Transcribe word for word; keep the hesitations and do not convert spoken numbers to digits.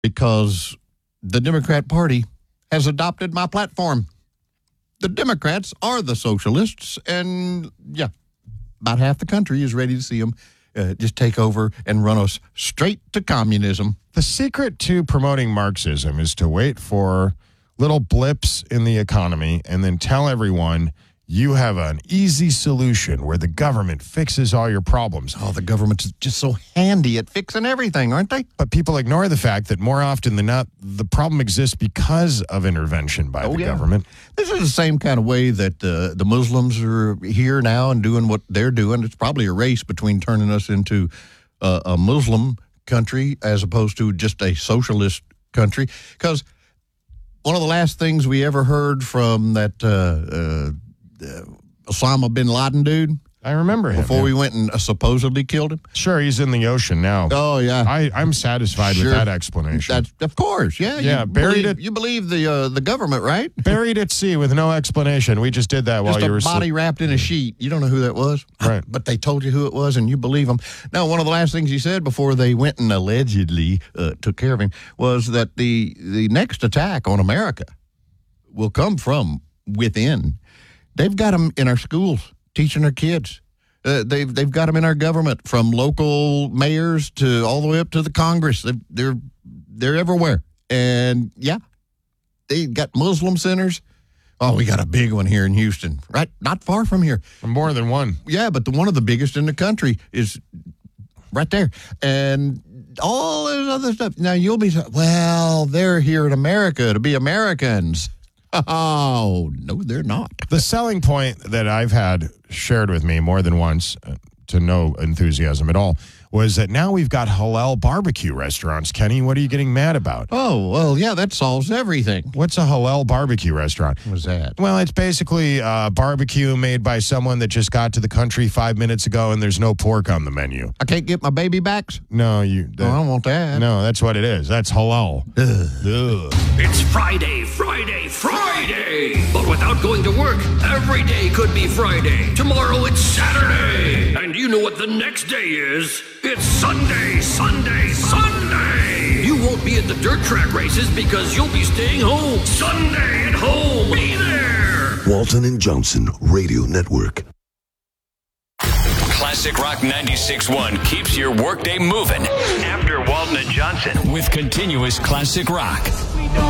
because the Democrat Party has adopted my platform. The Democrats are the socialists, and yeah, about half the country is ready to see them uh, just take over and run us straight to communism. The secret to promoting Marxism is to wait for little blips in the economy and then tell everyone you have an easy solution where the government fixes all your problems. Oh, the government's just so handy at fixing everything, aren't they? But people ignore the fact that more often than not, the problem exists because of intervention by oh, the yeah. government. This is the same kind of way that uh, the Muslims are here now and doing what they're doing. It's probably a race between turning us into uh, a Muslim country as opposed to just a socialist country. Because one of the last things we ever heard from that uh, uh, uh, Osama bin Laden dude, I remember him. before yeah. we went and uh, supposedly killed him. Sure, he's in the ocean now. Oh, yeah. I, I'm satisfied Sure. with that explanation. That's, of course, yeah. Yeah, you buried believe, it- You believe the uh, the government, right? Buried at sea with no explanation. We just did that while Just you a were body sleep- wrapped in a sheet. You don't know who that was. Right. But they told you who it was, and you believe them. Now, one of the last things he said before they went and allegedly uh, took care of him was that the, the next attack on America will come from within. They've got them in our schools, teaching our kids. Uh, they've they've got them in our government, from local mayors to all the way up to the Congress. They've, they're they're everywhere, and yeah, they got Muslim centers. Oh, we got a big one here in Houston, right? Not far from here. More than one. Yeah, but the one of the biggest in the country is right there, and all this other stuff. Now you'll be well, they're here in America to be Americans. Oh, no, they're not. The selling point that I've had shared with me more than once, uh, to no enthusiasm at all, was that now we've got halal barbecue restaurants. Kenny, what are you getting mad about? Oh, well, yeah, that solves everything. What's a halal barbecue restaurant? What's that? Well, it's basically uh, barbecue made by someone that just got to the country five minutes ago, and there's no pork on the menu. I can't get my baby backs? No, you. Oh, I don't want that. No, that's what it is. That's halal. Ugh. Ugh. It's Friday, Friday, Friday! But without going to work, every day could be Friday. Tomorrow it's Saturday! And you know what the next day is? It's Sunday, Sunday, Sunday! You won't be at the dirt track races because you'll be staying home. Sunday at home! Be there! Walton and Johnson Radio Network. Classic Rock ninety-six point one keeps your workday moving. After Walton and Johnson. With continuous classic rock.